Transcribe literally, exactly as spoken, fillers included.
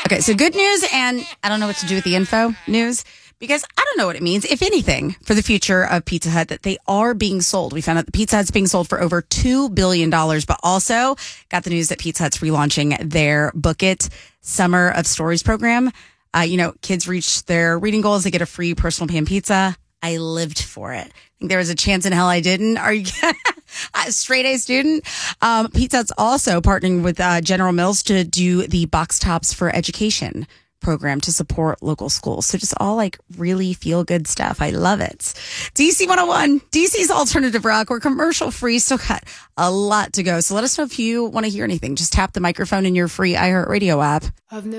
Okay, so good news, and I don't know what to do with the info news because I don't know what it means, if anything, for the future of Pizza Hut, that they are being sold. We found out the Pizza Hut's being sold for over two billion dollars, but also got the news that Pizza Hut's relaunching their Book It Summer of Stories program. Uh, you know, kids reach their reading goals, they get a free personal pan pizza. I lived for it. I think there was a chance in hell I didn't. Are you a straight A student? Um, Pizza Hut's also partnering with uh, General Mills to do the Box Tops for Education program to support local schools. So just all like really feel good stuff. I love it. D C one oh one, D C's alternative rock. We're commercial free. Still got a lot to go. So let us know if you want to hear anything. Just tap the microphone in your free iHeartRadio app.